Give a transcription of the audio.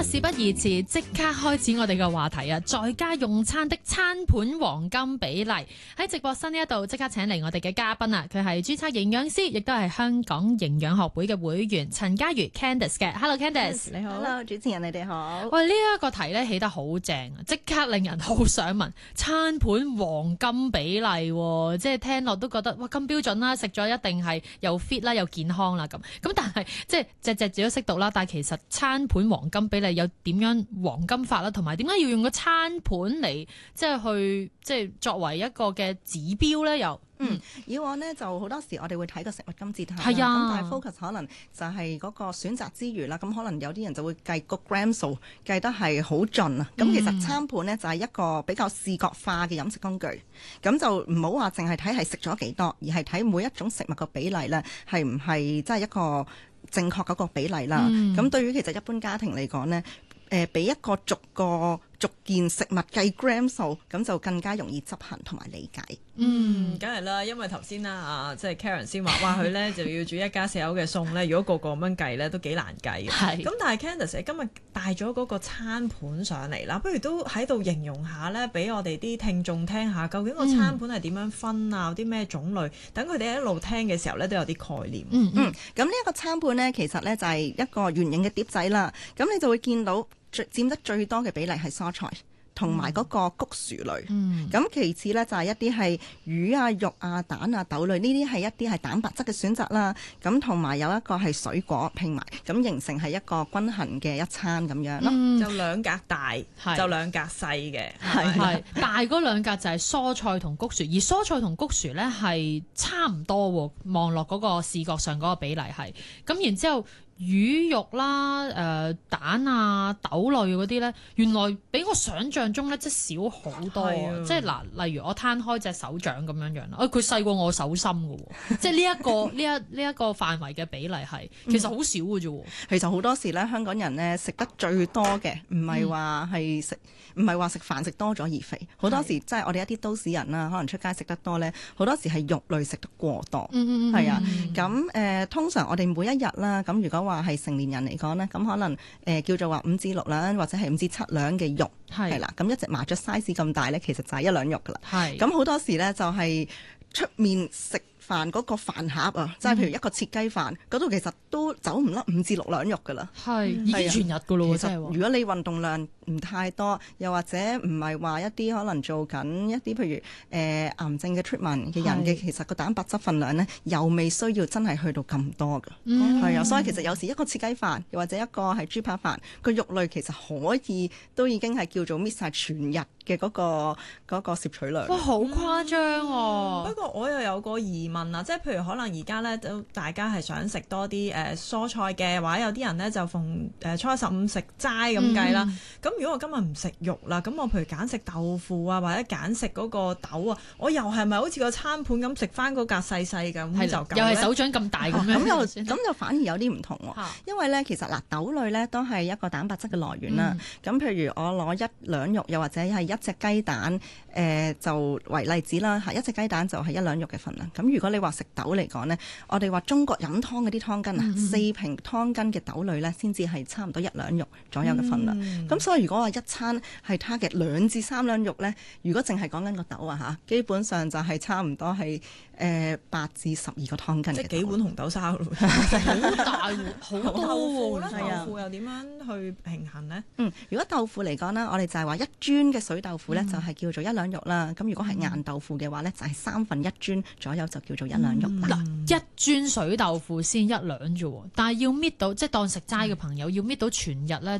事不宜遲，即刻開始我哋嘅話題啊！在家用餐的餐盤黃金比例，喺直播室呢一度即刻請嚟我哋嘅嘉賓啊！佢係註冊營養師，亦都係香港營養學會嘅會員陳嘉瑜 Candice 嘅。Hello Candice， 你好。Hello 主持人，你哋好。 喂，呢一個題咧起得好正啊！即刻令人好想問餐盤黃金比例，即係聽落都覺得哇咁標準啦，食咗一定係又 fit 啦，又健康啦咁。咁但係即係隻字都識讀啦，但係其實餐盤黃金比例有點樣黃金法啦，同埋點解要用個餐盤嚟即係去即係作為一個嘅指標咧？又以往呢就好多時我哋會睇個食物金字塔啦， 係啊， 咁但係 focus 可能就係嗰個選擇之餘啦，咁可能有啲人就會計個 gram 數計得係好盡啊。咁其實餐盤呢就係一個比較視覺化嘅飲食工具，咁就唔好話淨係睇係食咗幾多，而係睇每一種食物個比例咧係唔係即係一個正確嗰個比例啦。咁對於其實一般家庭嚟講呢，俾一個逐件食物計 gram 數，咁就更加容易執行同埋理解。 梗係啦，因為頭先啦即係 Karen 先話，哇佢咧就要煮一家四口嘅餸咧，如果個咁樣計咧都幾難計嘅。係。咁但係 Candice 今日帶咗嗰個餐盤上嚟啦，不如都喺度形容下咧，俾我哋啲聽眾聽下，究竟個餐盤係點樣分啊？有啲咩種類？等佢哋一路聽嘅時候咧，都有啲概念。 咁呢一個餐盤咧，其實咧就係一個圓形嘅碟仔啦。咁你就會見到佔得最多嘅比例係蔬菜同埋嗰個穀薯類，咁其次呢，就係一啲係魚啊、肉啊、蛋啊、豆類，呢啲係一啲係蛋白質嘅選擇啦。咁同埋有一個係水果拼埋，咁形成係一個均衡嘅一餐咁樣咯。 就兩格大，就兩格細嘅， 係大嗰兩格就係蔬菜同穀薯，而蔬菜同穀薯呢係差唔多喎，望落嗰個視覺上嗰個比例係咁，然之後。魚肉啦、蛋啊、豆類嗰啲咧，原來比我想象中咧即係少好多。即係嗱，例如我攤開隻手掌咁樣樣啦，佢細過我手心嘅喎，即係呢一個範圍嘅比例係其實好少嘅啫喎。 其實好多時咧，香港人咧食得最多嘅唔係話食飯食多咗而肥，好多時即係我哋一啲都市人啦，可能出街食得多咧，好多時係肉類食得過多。係啊，咁通常我哋每一日啦，咁如果話係成年人嚟講呢，咁可能叫做話5至6兩或者係5至7兩嘅肉係啦，咁一隻麻雀 size 咁大呢，其實就係1兩肉噶啦。係咁好多時呢，就係出面食飯嗰個飯盒啊，即係譬如一個切雞飯嗰度，其實都走唔甩5至6兩肉噶啦。係已經全日噶咯。 其實如果你運動量唔太多，又或者唔係話一啲可能做緊一啲譬如癌症嘅 treatment 嘅人嘅，其實個蛋白質分量呢，又未需要真係去到咁多㗎。係啊，所以其實有時一個切雞飯，又或者一個係豬扒飯，個肉類其實可以都已經係叫做搣晒全日嘅嗰個攝取量。 哇，好誇張喎！ 不過我又有個疑問啊，即係譬如可能而家咧都大家係想食多啲蔬菜嘅，或者有啲人咧就逢初一十五食齋咁計啦。咁如果我今日唔食肉啦，咁我譬如揀食豆腐啊，或者揀食嗰個豆啊，我又係咪好似個餐盤咁食翻嗰格細細咁就夠？ 又係手掌咁大咁樣？ 咁又反而有啲唔同喎。因為咧其實嗱豆類咧都係一個蛋白質嘅來源啦。咁譬如我攞1兩肉，又或者係一隻雞蛋就為例子啦，一隻雞蛋就係1兩肉嘅份量。咁如果你話食豆嚟講呢，我哋話中國飲湯嗰啲湯羹啊，4瓶湯羹嘅豆類呢，先至係差唔多1兩肉左右嘅份量。咁所以如果話一餐係 target 2至3兩肉呢，如果淨係講緊個豆啊嚇，基本上就係差唔多係8至12個湯羹嘅。 即係幾碗紅豆沙咯， 好大喎，好多喎。 豆腐又點樣去平衡呢？ 如果豆腐嚟講呢，我哋就係話1磚嘅水豆腐呢，就係叫做1兩肉啦。咁如果係硬豆腐嘅話呢，就係1/3磚左右就叫做1兩肉啦。 1磚水豆腐先1兩啫喎，但係要搣到即係當食齋嘅朋友要搣到全日呢，